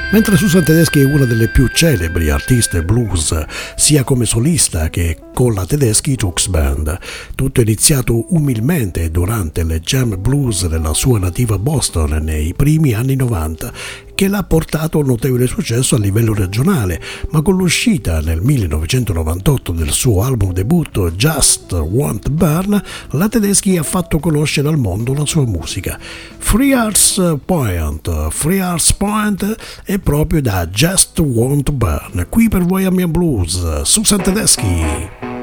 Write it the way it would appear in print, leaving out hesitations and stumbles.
Mentre Susan Tedeschi è una delle più celebri artiste blues, sia come solista che con la Tedeschi Trucks Band. Tutto è iniziato umilmente durante le jam blues della sua nativa Boston nei primi anni 90, che l'ha portato a un notevole successo a livello regionale, ma con l'uscita nel 1998 del suo album debutto Just Won't Burn, la Tedeschi ha fatto conoscere al mondo la sua musica. Free Hearts Point è proprio da Just Won't Burn. Qui per voi a Mia Blues, Susan Tedeschi.